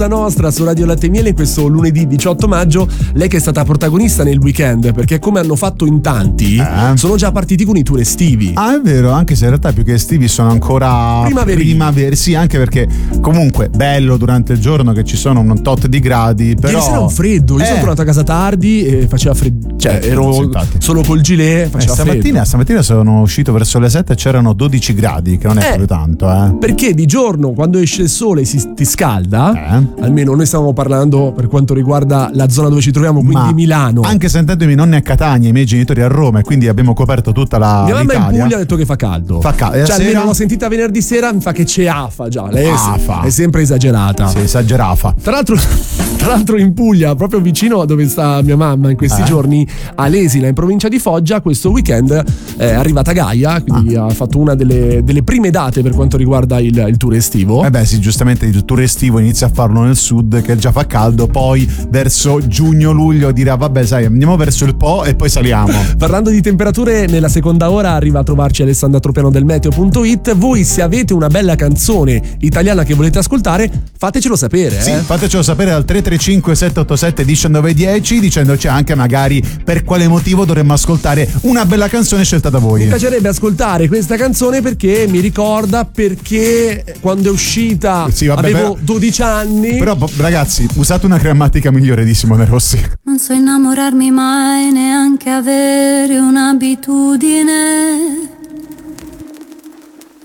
La nostra su Radio Latte e Miele in questo lunedì 18 maggio, lei che è stata protagonista nel weekend, perché come hanno fatto in tanti sono già partiti con i tour estivi. Ah, è vero, anche se in realtà più che estivi sono ancora primaveri, sì, anche perché comunque bello durante il giorno che ci sono un tot di gradi, però ieri sera un freddo, io sono tornato a casa tardi e faceva freddo, cioè ero solo col gilet, faceva freddo. Stamattina sono uscito verso le 7 e c'erano 12 gradi, che non è proprio tanto, perché di giorno quando esce il sole ti scalda. Almeno noi stiamo parlando per quanto riguarda la zona dove ci troviamo, quindi Milano. Anche sentendomi nonni a Catania, i miei genitori a Roma, e quindi abbiamo coperto tutta mia mamma l'Italia. in Puglia ha detto che fa caldo. Cioè almeno l'ho sentita venerdì sera, mi fa che c'è afa già. Lei è sempre esagerata. Sì, esagerafa. Tra l'altro in Puglia, proprio vicino a dove sta mia mamma in questi giorni, a Lesina, in provincia di Foggia, questo weekend è arrivata Gaia, quindi ha fatto una delle prime date per quanto riguarda il tour estivo. Sì, giustamente il tour estivo inizia a farlo nel sud che già fa caldo, poi verso giugno-luglio dirà vabbè sai andiamo verso il Po e poi saliamo. Parlando di temperature, nella seconda ora arriva a trovarci Alessandra Tropiano del Meteo.it. Voi se avete una bella canzone italiana che volete ascoltare, fatecelo sapere. Sì, fatecelo sapere al 335 787 1910 dicendoci anche magari per quale motivo dovremmo ascoltare una bella canzone scelta da voi. Mi piacerebbe ascoltare questa canzone perché mi ricorda perché quando è uscita avevo 12 anni. Però ragazzi, usate una grammatica migliore di Simone Rossi. Non so innamorarmi mai, neanche avere un'abitudine.